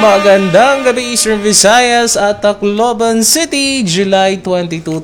Magandang gabi Eastern Visayas at Tacloban City, July 22,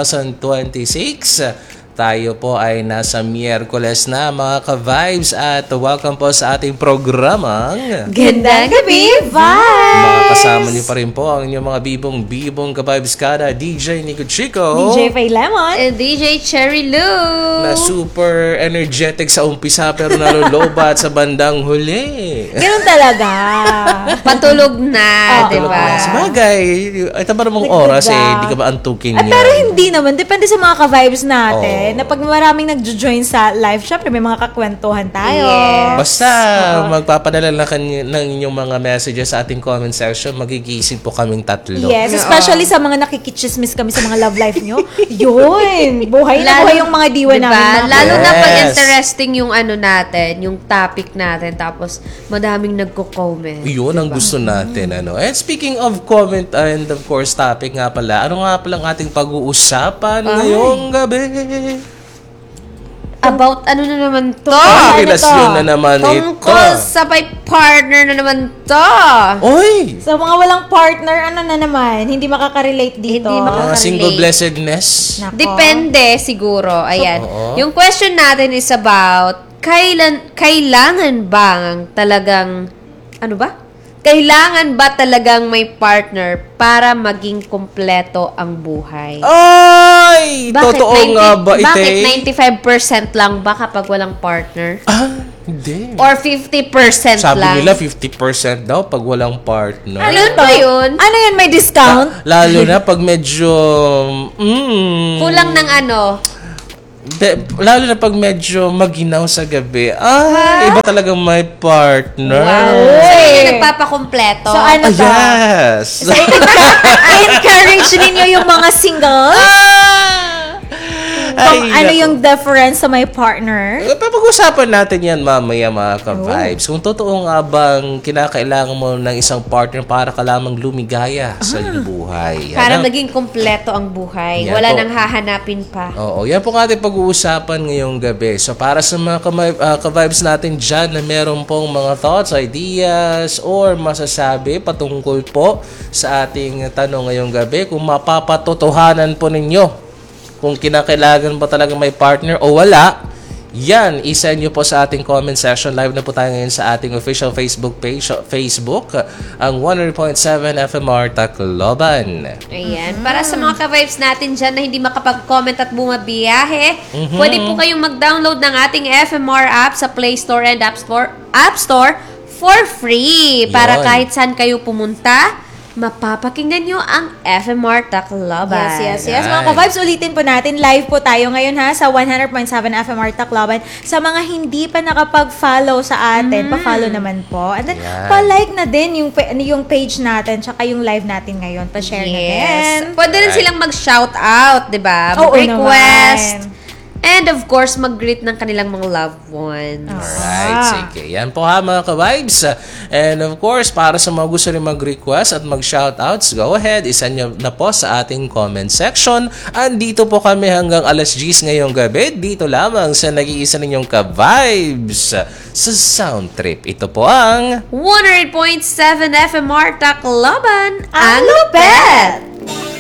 2026. Tayo po ay nasa Miyerkules na mga ka-vibes at welcome po sa ating programang Gandang Gabi Vibes! Makakasama niyo pa rin po ang inyong mga bibong ka-vibes kada DJ Nico Chico, DJ Faye Lemon, and DJ Cherry Lou. na super energetic sa umpisa pero nalolobat sa bandang huli. Ganun talaga. Patulog na, di ba? Sabagay, ito ba namang oras hindi ka ba antukin niya? Pero hindi naman. Depende sa mga ka-vibes natin. Na pag maraming nag-join sa live, syempre may mga kakwentuhan tayo. Yes. Basta magpapadala lang ng inyong mga messages sa ating comment section, magigising po kaming tatlo. Yes, especially sa mga nakikichismis kami sa mga love life nyo. Yun! Buhay na buhay yung mga diwa diba? namin. Lalo na pag Yes. interesting yung ano natin, yung topic natin, tapos madaming nagko-comment. Yun ang gusto natin. And speaking of comment and of course topic nga pala, ano nga palang ating pag-uusapan ngayong gabi? About ano na naman to? Relasyon na naman ito. Tungkol sa may partner na naman to. Oy! Sa mga walang partner, ano na naman, hindi makaka-relate dito. Hindi Mga single blessedness. Nako. Depende siguro. Ayan. Oo. Yung question natin is about kailangan bang talagang ano ba? Kailangan ba talagang may partner para maging kumpleto ang buhay? Ay! Totoo nga ba ito? Bakit 95% lang ba kapag walang partner? Hindi. Or 50% Sabi lang? nila 50% daw pag walang partner. Ano ba yun? Ano yun, may discount? Lalo na pag medyo Kulang ng ano? lalo na pag medyo maginaw sa gabi. Iba talagang may partner. So, yun yung nagpapakumpleto? So, ano to? Yes. I-encourage ninyo yung mga singles? Kung ano naku. yung difference sa may partner? Papag-usapan natin yan mamaya mga ka-vibes. Kung totoo nga bang kinakailangan mo ng isang partner para ka lamang lumigaya sa iyong buhay. Para Yan ang- maging kumpleto ang buhay. Yan Wala po. nang hahanapin pa. Oo, yan po ang ating pag-uusapan ngayong gabi. So para sa mga ka-vibes natin dyan na meron pong mga thoughts, ideas, or masasabi patungkol po sa ating tanong ngayong gabi, kung mapapatotohanan po ninyo kung kinakailangan ba talaga may partner o wala, yan, isend nyo po sa ating comment section. Live na po tayo ngayon sa ating official Facebook page, Facebook, ang 100.7 FMR Tacloban. Ayan. Para sa mga ka-vibes natin dyan na hindi makapag-comment at bumabiyahe, pwede po kayong mag-download ng ating FMR app sa Play Store and App Store for free. Para Yun. kahit saan kayo pumunta, mapapakinggan nyo ang FMR Tacloban. Yes. Yan. Mga ka-vibes, ulitin po natin. Live po tayo ngayon sa 100.7 FMR Tacloban. Sa mga hindi pa nakapag-follow sa atin, pa-follow naman po. And then, Yan. pa-like na din yung page natin, tsaka yung live natin ngayon. Pa-share na din. Pwede rin silang mag-shout out, di ba? Oo Mag-request. naman. And of course, mag-greet ng kanilang mga loved ones. Alright, sige. Yan po ha mga ka-vibes. And of course, para sa mga gusto rin mag-request at mag-shoutouts, go ahead, isend nyo na po sa ating comment section. Andito po kami hanggang alas 10 ngayong gabi. Dito lamang sa nag-iisa ninyong ka-vibes sa Sound Trip. Ito po ang 100.7 FMR Tacloban, Ang ang lupet!